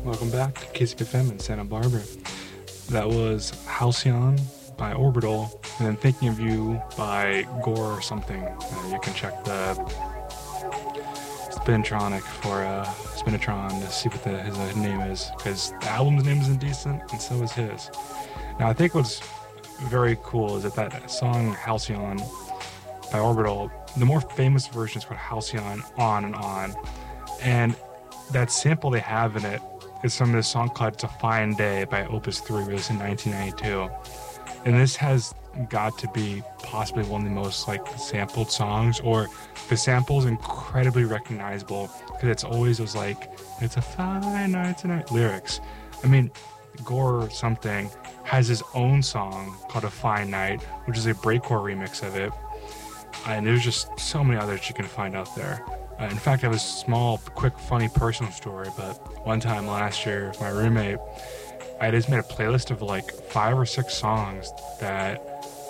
Welcome back to KCFM in Santa Barbara. That was Halcyon by Orbital, and then Thinking of You by Gore or something. You can check the Spintronic for Spinitron to see what his name is, because the album's name is indecent, and so is his. Now, I think what's very cool is that song Halcyon by Orbital, the more famous version is called Halcyon On and On, and that sample they have in it is from this song called It's a Fine Day by Opus 3, released in 1992. And this has got to be possibly one of the most sampled songs, or the sample's incredibly recognizable because it's always those it's a fine night tonight lyrics. I mean, Gore or something has his own song called A Fine Night, which is a breakcore remix of it. And there's just so many others you can find out there. In fact, I have a small, quick, funny personal story, but one time last year with my roommate, I just made a playlist of 5 or 6 songs that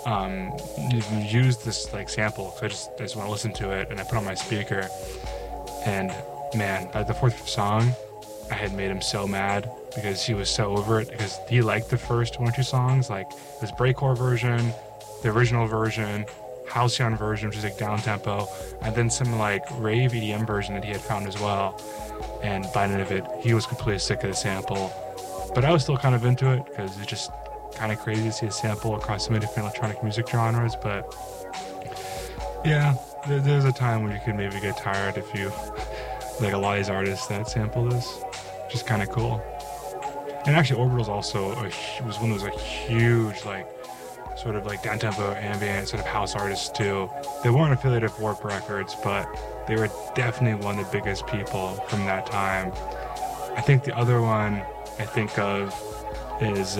used this sample. So I just want to listen to it, and I put on my speaker. And man, by the 4th song, I had made him so mad because he was so over it, because he liked the first 1 or 2 songs, this breakcore version, the original version, Halcyon version, which is down tempo, and then some rave EDM version that he had found as well. And by the end of it, he was completely sick of the sample. But I was still kind of into it because it's just kind of crazy to see a sample across so many different electronic music genres. But yeah, there's a time when you can maybe get tired if you a lot of these artists that sample this, which is kind of cool. And actually, Orbital's also was one of those huge sort of down-tempo ambient sort of house artists too. They weren't affiliated with Warp Records, but they were definitely one of the biggest people from that time. I think the other one I think of is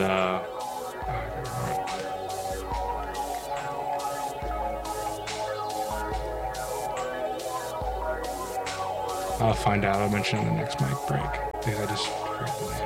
I'll find out. I'll mention it in the next mic break because I just forgot the name.